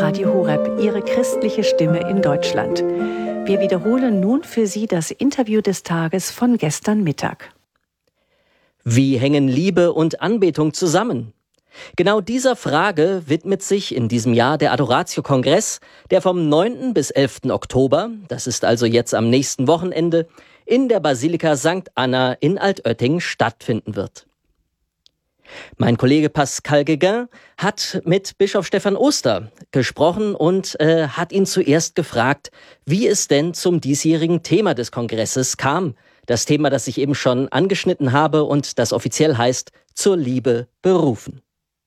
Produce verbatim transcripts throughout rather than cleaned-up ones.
Radio Horeb, Ihre christliche Stimme in Deutschland. Wir wiederholen nun für Sie das Interview des Tages von gestern Mittag. Wie hängen Liebe und Anbetung zusammen? Genau dieser Frage widmet sich in diesem Jahr der Adoratio-Kongress, der vom neunten bis elften Oktober, das ist also jetzt am nächsten Wochenende, in der Basilika Sankt Anna in Altötting stattfinden wird. Mein Kollege Pascal Guéguin hat mit Bischof Stefan Oster gesprochen und äh, hat ihn zuerst gefragt, wie es denn zum diesjährigen Thema des Kongresses kam. Das Thema, das ich eben schon angeschnitten habe und das offiziell heißt, zur Liebe berufen.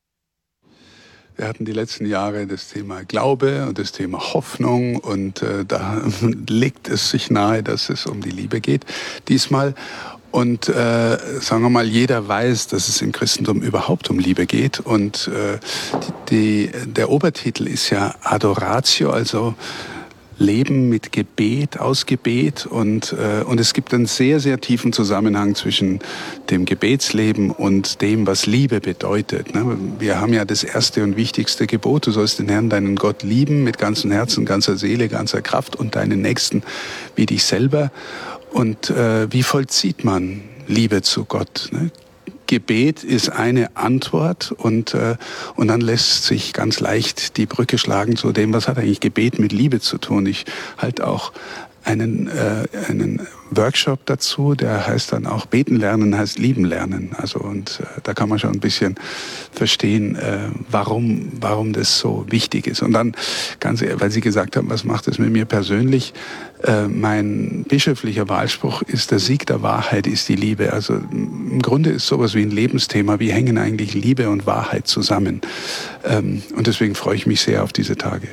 Wir hatten die letzten Jahre das Thema Glaube und das Thema Hoffnung und äh, da legt es sich nahe, dass es um die Liebe geht diesmal. Und äh, sagen wir mal, jeder weiß, dass es im Christentum überhaupt um Liebe geht. Und äh, die, der Obertitel ist ja Adoratio, also Leben mit Gebet, aus Gebet. Und, äh, und es gibt einen sehr, sehr tiefen Zusammenhang zwischen dem Gebetsleben und dem, was Liebe bedeutet. Ne? Wir haben ja das erste und wichtigste Gebot. Du sollst den Herrn, deinen Gott, lieben mit ganzem Herzen, ganzer Seele, ganzer Kraft und deinen Nächsten wie dich selber. Und äh, wie vollzieht man Liebe zu Gott? Ne? Gebet ist eine Antwort und, äh, und dann lässt sich ganz leicht die Brücke schlagen zu dem, was hat eigentlich Gebet mit Liebe zu tun. Ich halte auch einen, äh, einen Workshop dazu, der heißt dann auch Beten lernen heißt Lieben lernen. Also und äh, da kann man schon ein bisschen verstehen, äh, warum, warum das so wichtig ist. Und dann, ganz ehrlich, weil Sie gesagt haben, was macht das mit mir persönlich? Äh, mein bischöflicher Wahlspruch ist, der Sieg der Wahrheit ist die Liebe. Also im Grunde ist sowas wie ein Lebensthema. Wie hängen eigentlich Liebe und Wahrheit zusammen? Ähm, und deswegen freue ich mich sehr auf diese Tage.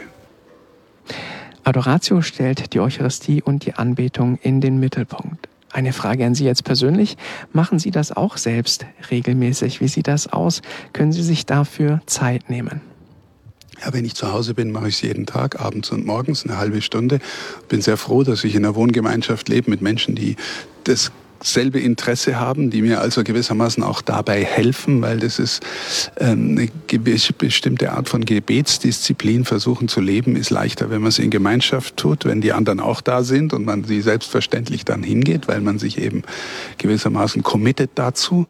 Adoratio stellt die Eucharistie und die Anbetung in den Mittelpunkt. Eine Frage an Sie jetzt persönlich. Machen Sie das auch selbst regelmäßig? Wie sieht das aus? Können Sie sich dafür Zeit nehmen? Ja, wenn ich zu Hause bin, mache ich es jeden Tag, abends und morgens, eine halbe Stunde. Bin sehr froh, dass ich in einer Wohngemeinschaft lebe mit Menschen, die das selbe Interesse haben, die mir also gewissermaßen auch dabei helfen, weil das ist ähm, eine bestimmte Art von Gebetsdisziplin, versuchen zu leben, ist leichter, wenn man es in Gemeinschaft tut, wenn die anderen auch da sind und man sie selbstverständlich dann hingeht, weil man sich eben gewissermaßen committet dazu.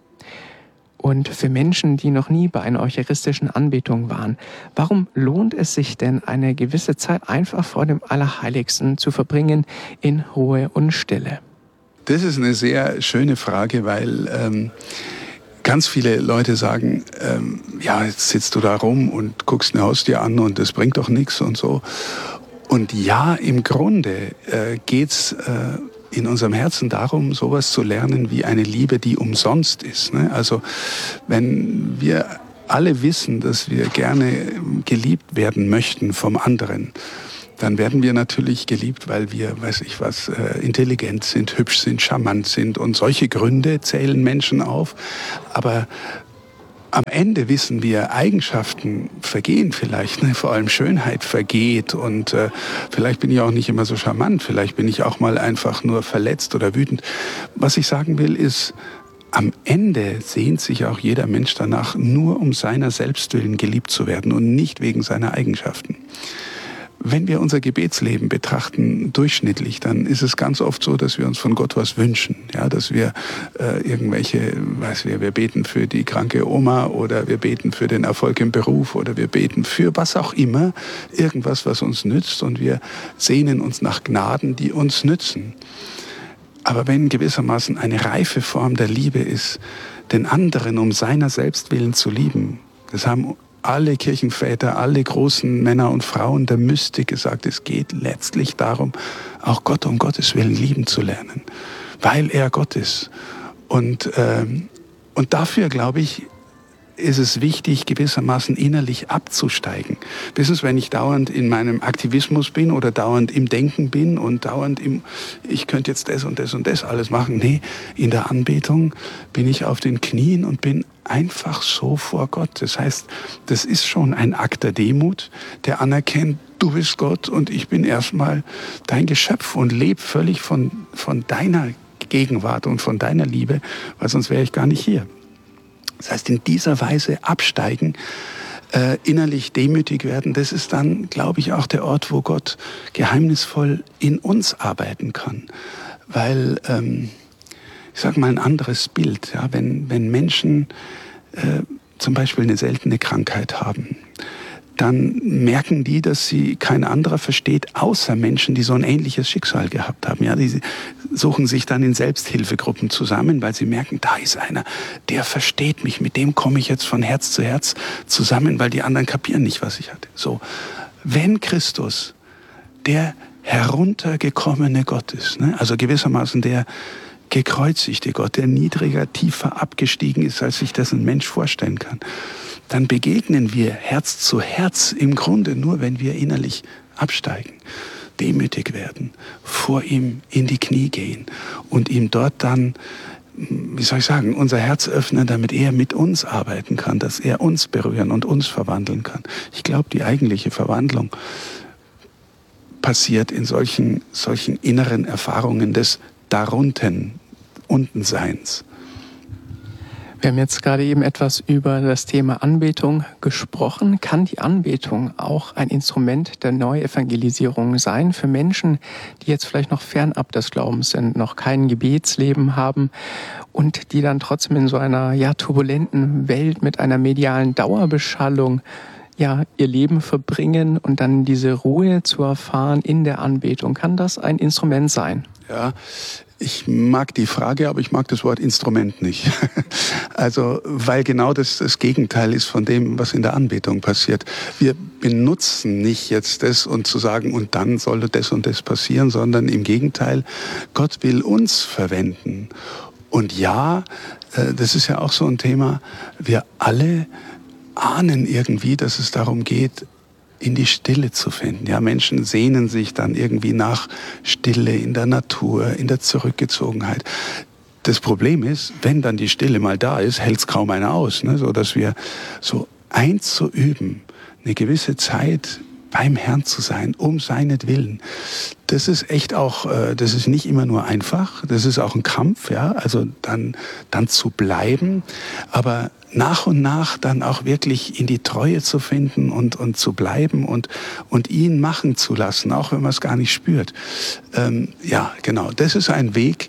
Und für Menschen, die noch nie bei einer eucharistischen Anbetung waren, warum lohnt es sich denn, eine gewisse Zeit einfach vor dem Allerheiligsten zu verbringen in Ruhe und Stille? Das ist eine sehr schöne Frage, weil ähm, ganz viele Leute sagen, ähm, ja, jetzt sitzt du da rum und guckst eine Haustür an und das bringt doch nichts und so. Und ja, im Grunde äh, geht's äh, in unserem Herzen darum, sowas zu lernen wie eine Liebe, die umsonst ist. Ne? Also wenn wir alle wissen, dass wir gerne geliebt werden möchten vom anderen, dann werden wir natürlich geliebt, weil wir, weiß ich was, äh, intelligent sind, hübsch sind, charmant sind und solche Gründe zählen Menschen auf. Aber am Ende wissen wir, Eigenschaften vergehen vielleicht, ne? Vor allem Schönheit vergeht und äh, vielleicht bin ich auch nicht immer so charmant, vielleicht bin ich auch mal einfach nur verletzt oder wütend. Was ich sagen will ist, am Ende sehnt sich auch jeder Mensch danach, nur um seiner selbst willen geliebt zu werden und nicht wegen seiner Eigenschaften. Wenn wir unser Gebetsleben betrachten, durchschnittlich, dann ist es ganz oft so, dass wir uns von Gott was wünschen. Ja, dass wir äh, irgendwelche, weiß wir, wir beten für die kranke Oma oder wir beten für den Erfolg im Beruf oder wir beten für was auch immer, irgendwas, was uns nützt und wir sehnen uns nach Gnaden, die uns nützen. Aber wenn gewissermaßen eine reife Form der Liebe ist, den anderen um seiner selbst willen zu lieben, das haben alle Kirchenväter, alle großen Männer und Frauen der Mystik gesagt, es geht letztlich darum, auch Gott um Gottes Willen lieben zu lernen, weil er Gott ist. Und, ähm, und dafür, glaube ich, ist es wichtig, gewissermaßen innerlich abzusteigen. Wissen Sie, wenn ich dauernd in meinem Aktivismus bin oder dauernd im Denken bin und dauernd im, ich könnte jetzt das und das und das alles machen. Nee, in der Anbetung bin ich auf den Knien und bin einfach so vor Gott. Das heißt, das ist schon ein Akt der Demut, der anerkennt, du bist Gott und ich bin erstmal dein Geschöpf und lebe völlig von, von deiner Gegenwart und von deiner Liebe, weil sonst wäre ich gar nicht hier. Das heißt, in dieser Weise absteigen äh, innerlich demütig werden, das ist dann, glaube ich, auch der Ort, wo Gott geheimnisvoll in uns arbeiten kann. Weil, ähm, ich sage mal ein anderes Bild, ja, wenn, wenn Menschen äh, zum Beispiel eine seltene Krankheit haben, dann merken die, dass sie kein anderer versteht, außer Menschen, die so ein ähnliches Schicksal gehabt haben. Ja, die suchen sich dann in Selbsthilfegruppen zusammen, weil sie merken, da ist einer, der versteht mich, mit dem komme ich jetzt von Herz zu Herz zusammen, weil die anderen kapieren nicht, was ich hatte. So, wenn Christus der heruntergekommene Gott ist, ne, also gewissermaßen der gekreuzigte Gott, der niedriger, tiefer abgestiegen ist, als sich das ein Mensch vorstellen kann, dann begegnen wir Herz zu Herz im Grunde nur, wenn wir innerlich absteigen, demütig werden, vor ihm in die Knie gehen und ihm dort dann, wie soll ich sagen, unser Herz öffnen, damit er mit uns arbeiten kann, dass er uns berühren und uns verwandeln kann. Ich glaube, die eigentliche Verwandlung passiert in solchen, solchen inneren Erfahrungen des Darunten, Untenseins. Wir haben jetzt gerade eben etwas über das Thema Anbetung gesprochen. Kann die Anbetung auch ein Instrument der Neuevangelisierung sein für Menschen, die jetzt vielleicht noch fernab des Glaubens sind, noch kein Gebetsleben haben und die dann trotzdem in so einer ja, turbulenten Welt mit einer medialen Dauerbeschallung ja, ihr Leben verbringen und dann diese Ruhe zu erfahren in der Anbetung? Kann das ein Instrument sein? Ja, ich mag die Frage, aber ich mag das Wort Instrument nicht. Also, weil genau das das Gegenteil ist von dem, was in der Anbetung passiert. Wir benutzen nicht jetzt das und zu sagen, und dann soll das und das passieren, sondern im Gegenteil, Gott will uns verwenden. Und ja, das ist ja auch so ein Thema, wir alle ahnen irgendwie, dass es darum geht, in die Stille zu finden. Ja, Menschen sehnen sich dann irgendwie nach Stille in der Natur, in der Zurückgezogenheit. Das Problem ist, wenn dann die Stille mal da ist, hält es kaum einer aus, ne? So dass wir so einzuüben, eine gewisse Zeit beim Herrn zu sein, um seinetwillen. Das ist echt auch, das ist nicht immer nur einfach, das ist auch ein Kampf, ja, also dann, dann zu bleiben, aber nach und nach dann auch wirklich in die Treue zu finden und, und zu bleiben und, und ihn machen zu lassen, auch wenn man es gar nicht spürt. Ähm, ja, genau, das ist ein Weg,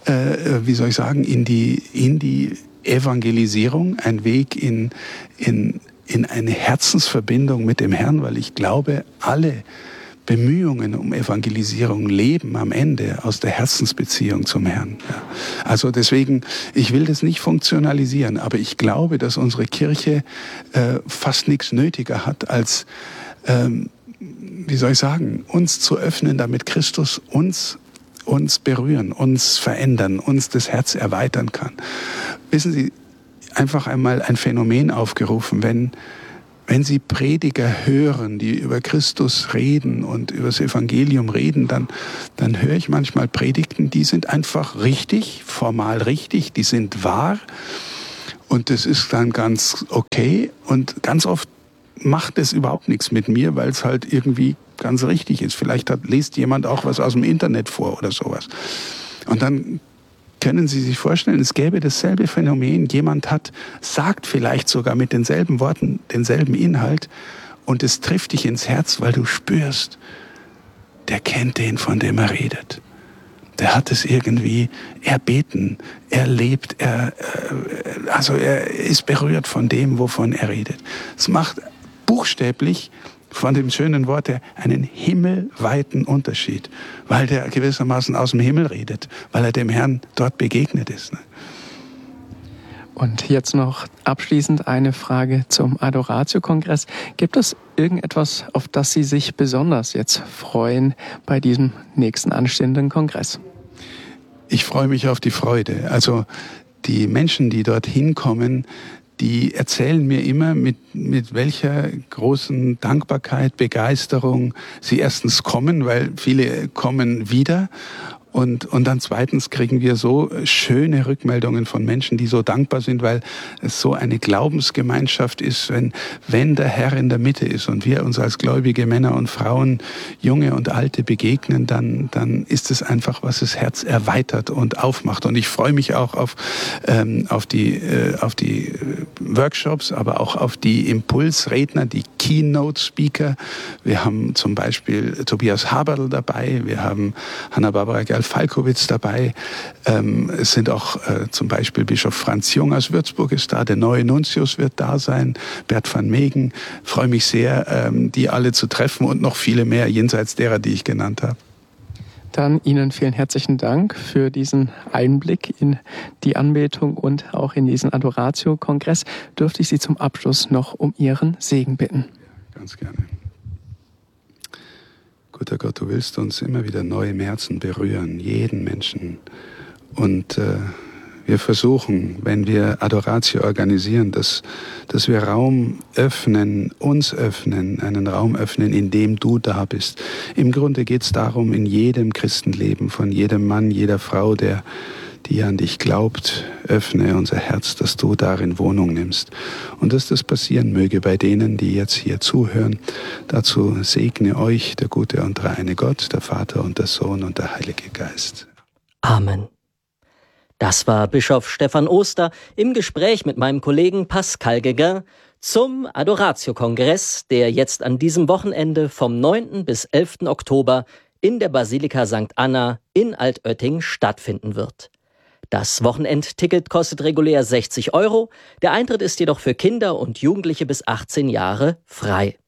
äh, wie soll ich sagen, in die, in die Evangelisierung, ein Weg in, in, in eine Herzensverbindung mit dem Herrn, weil ich glaube, alle Bemühungen um Evangelisierung leben am Ende aus der Herzensbeziehung zum Herrn. Ja. Also deswegen, ich will das nicht funktionalisieren, aber ich glaube, dass unsere Kirche äh, fast nichts nötiger hat, als, ähm, wie soll ich sagen, uns zu öffnen, damit Christus uns, uns berühren, uns verändern, uns das Herz erweitern kann. Wissen Sie, einfach einmal ein Phänomen aufgerufen, wenn Wenn Sie Prediger hören, die über Christus reden und über das Evangelium reden, dann, dann höre ich manchmal Predigten, die sind einfach richtig, formal richtig, die sind wahr und das ist dann ganz okay und ganz oft macht es überhaupt nichts mit mir, weil es halt irgendwie ganz richtig ist. Vielleicht hat, liest jemand auch was aus dem Internet vor oder sowas. Und dann können Sie sich vorstellen, es gäbe dasselbe Phänomen. Jemand hat, sagt vielleicht sogar mit denselben Worten denselben Inhalt und es trifft dich ins Herz, weil du spürst, der kennt den, von dem er redet. Der hat es irgendwie erbeten, er lebt, er, also er ist berührt von dem, wovon er redet. Es macht buchstäblich von dem schönen Wort her einen himmelweiten Unterschied, weil der gewissermaßen aus dem Himmel redet, weil er dem Herrn dort begegnet ist. Und jetzt noch abschließend eine Frage zum Adoratio-Kongress. Gibt es irgendetwas, auf das Sie sich besonders jetzt freuen bei diesem nächsten anstehenden Kongress? Ich freue mich auf die Freude. Also die Menschen, die dorthin kommen, die erzählen mir immer, mit, mit welcher großen Dankbarkeit, Begeisterung sie erstens kommen, weil viele kommen wieder Und, und dann zweitens kriegen wir so schöne Rückmeldungen von Menschen, die so dankbar sind, weil es so eine Glaubensgemeinschaft ist, wenn, wenn der Herr in der Mitte ist und wir uns als gläubige Männer und Frauen, Junge und Alte begegnen, dann, dann ist es einfach, was das Herz erweitert und aufmacht. Und ich freue mich auch auf, ähm, auf die, äh, auf die Workshops, aber auch auf die Impulsredner, die Keynote-Speaker. Wir haben zum Beispiel Tobias Haberl dabei, wir haben Hanna-Barbara Falkowitz dabei. Ähm, es sind auch äh, zum Beispiel Bischof Franz Jung aus Würzburg ist da, der neue Nuntius wird da sein, Bert van Meegen. Ich freue mich sehr, ähm, die alle zu treffen und noch viele mehr jenseits derer, die ich genannt habe. Dann Ihnen vielen herzlichen Dank für diesen Einblick in die Anbetung und auch in diesen Adoratio-Kongress. Dürfte ich Sie zum Abschluss noch um Ihren Segen bitten? Ja, ganz gerne. Guter Gott, du willst uns immer wieder neu im Herzen berühren, jeden Menschen. Und äh, wir versuchen, wenn wir Adoratio organisieren, dass, dass wir Raum öffnen, uns öffnen, einen Raum öffnen, in dem du da bist. Im Grunde geht es darum, in jedem Christenleben, von jedem Mann, jeder Frau, der die an dich glaubt, öffne unser Herz, dass du darin Wohnung nimmst. Und dass das passieren möge bei denen, die jetzt hier zuhören. Dazu segne euch der gute und dreieine Gott, der Vater und der Sohn und der Heilige Geist. Amen. Das war Bischof Stefan Oster im Gespräch mit meinem Kollegen Pascal Guéguin zum Adoratio-Kongress, der jetzt an diesem Wochenende vom neunten bis elften Oktober in der Basilika Sankt Anna in Altötting stattfinden wird. Das Wochenendticket kostet regulär sechzig Euro, der Eintritt ist jedoch für Kinder und Jugendliche bis achtzehn Jahre frei.